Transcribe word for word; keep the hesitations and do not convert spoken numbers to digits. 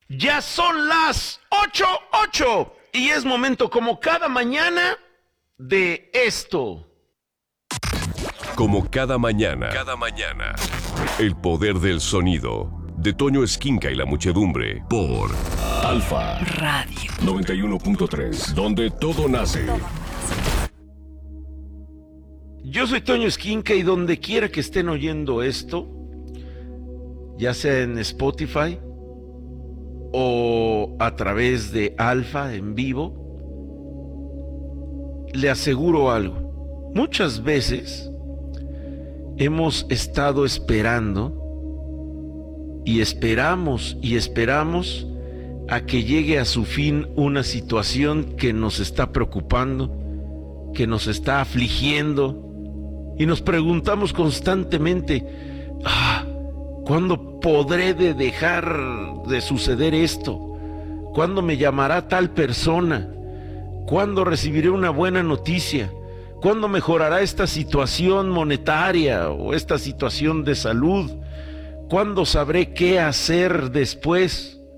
Ya son las ocho ocho y es momento como cada mañana de esto. Como cada mañana, cada mañana, el poder del sonido de Toño Esquinca y la muchedumbre por Alfa Radio noventa y uno punto tres, donde todo nace. Yo soy Toño Esquinca y donde quiera que estén oyendo esto, ya sea en Spotify o a través de Alfa en vivo, le aseguro algo. Muchas veces hemos estado esperando y esperamos y esperamos a que llegue a su fin una situación que nos está preocupando, que nos está afligiendo, y nos preguntamos constantemente, ah, ¿cuándo podré de dejar de suceder esto? ¿Cuándo me llamará tal persona? ¿Cuándo recibiré una buena noticia? ¿Cuándo mejorará esta situación monetaria o esta situación de salud? ¿Cuándo sabré qué hacer después?